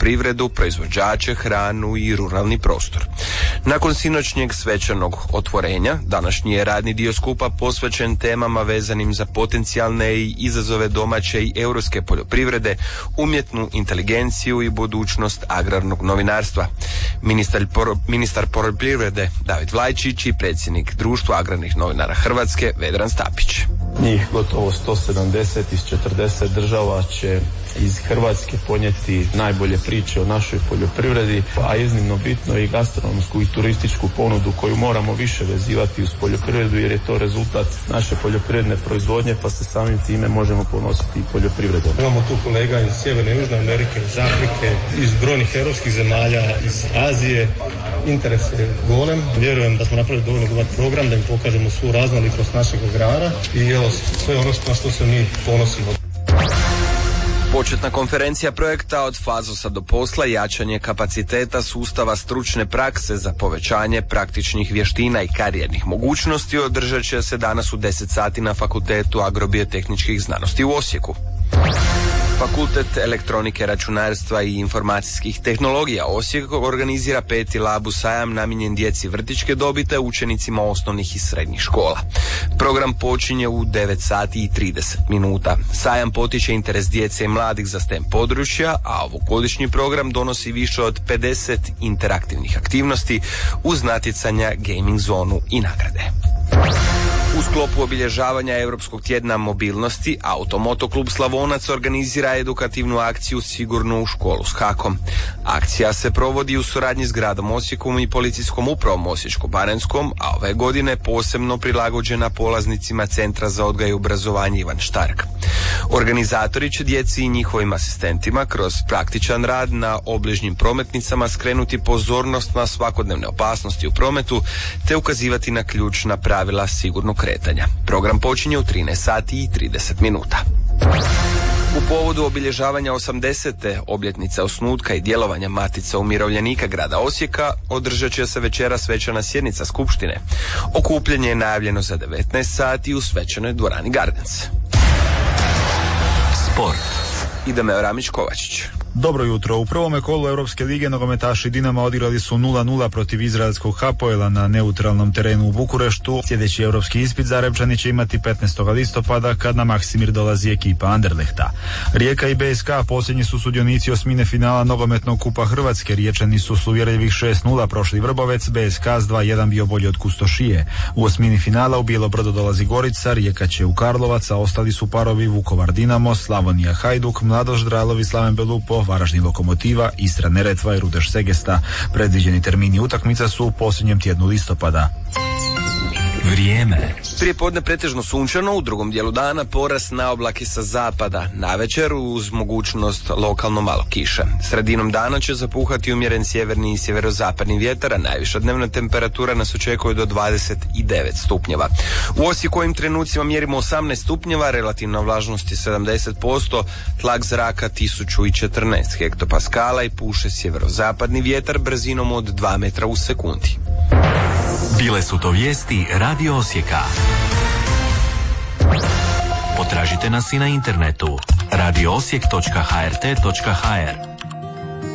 poljoprivredu, proizvođače, hranu i ruralni prostor. Nakon sinoćnjeg svečanog otvorenja, današnji je radni dio skupa posvećen temama vezanim za potencijalne i izazove domaće i europske poljoprivrede, umjetnu inteligenciju i budućnost agrarnog novinarstva. Ministar poljoprivrede David Vlajčić i predsjednik Društva agrarnih novinara Hrvatske Vedran Stapić. Njih gotovo 170 iz 40 država će iz Hrvatske ponijeti najbolje priče o našoj poljoprivredi, a iznimno bitno i gastronomsku i turističku ponudu koju moramo više vezivati uz poljoprivredu, jer je to rezultat naše poljoprivredne proizvodnje, pa se samim time možemo ponositi i poljoprivredom. Imamo tu kolega iz Sjeverne i Južne Amerike, iz Afrike, iz brojnih europskih zemalja, iz Azije. Interes je golem. Vjerujem da smo napravili dovoljno dobar program da im pokažemo svu raznolikost našeg agrara i evo sve ono što se mi ponosimo. Početna konferencija projekta Od fazosa do posla, jačanje kapaciteta sustava stručne prakse za povećanje praktičnih vještina i karijernih mogućnosti održat će se danas u 10 sati na Fakultetu agrobiotehničkih znanosti u Osijeku. Fakultet elektronike, računarstva i informacijskih tehnologija Osijek organizira 5. Labu sajam namijenjen djeci vrtićke dobi te učenicima osnovnih i srednjih škola. Program počinje u 9 sati i 30 minuta. Sajam potiče interes djece i mladih za STEM područja, a ovogodišnji program donosi više od 50 interaktivnih aktivnosti uz natjecanja, gaming zonu i nagrade. U sklopu obilježavanja Europskog tjedna mobilnosti, Automoto klub Slavonac organizira edukativnu akciju Sigurno u školu s hakom. Akcija se provodi u suradnji s gradom Osijekom i policijskom upravom Osječko-baranjskom, a ove godine posebno prilagođena polaznicima Centra za odgoj i obrazovanje Ivan Štark. Organizatori će djeci i njihovim asistentima kroz praktičan rad na obližnjim prometnicama skrenuti pozornost na svakodnevne opasnosti u prometu te ukazivati na ključna pravila sigurnog kretanja. Program počinje u 13 sati i 30 minuta. U povodu obilježavanja 80. obljetnice osnutka i djelovanja Matica umirovljenika grada Osijeka održat će se večeras svečana sjednica skupštine. Okupljanje je najavljeno za 19 sati u svečanoj dvorani Gardens. Sport. Ideme Ramić Kovačić. Dobro jutro. U prvome kolu Europske lige nogometaši Dinama odigrali su 0-0 protiv izraelskog Hapoela na neutralnom terenu u Bukureštu. Sljedeći europski ispit Zarebčani će imati 15. listopada kad na Maksimir dolazi ekipa Anderlehta. Rijeka i BSK posljednji su sudionici osmine finala nogometnog kupa Hrvatske. Riječani su s uvjerljivih 6-0 prošli Vrbovec, BSK s 2-1 bio bolji od Kustošije. U osmini finala u Bijelo Brdo dolazi Gorica, Rijeka će u Karlovac, a ostali su parovi Vukovar Dinamo, Slavonija Hajduk, Mladoš Dralovi, Slaven Belupo, Varaždin Lokomotiva, Istra Neretva i Rudeš Segesta. Predviđeni termini utakmica su u posljednjem tjednu listopada. Vrijeme. Prije podne pretežno sunčano, u drugom dijelu dana porast na oblake sa zapada, navečer uz mogućnost lokalno malo kiše. Sredinom dana će zapuhati umjeren sjeverni i sjeverozapadni vjetar, a najviša dnevna temperatura nas očekuje do 29 stupnjeva. U Osijeku ovim trenucima mjerimo 18 stupnjeva, relativna vlažnost je 70%, tlak zraka 1014 hektopaskala i puše sjeverozapadni vjetar brzinom od 2 metra u sekundi. Bile su to vijesti Radio Osijeka. Potražite nas i na internetu radioosijek.hrt.hr.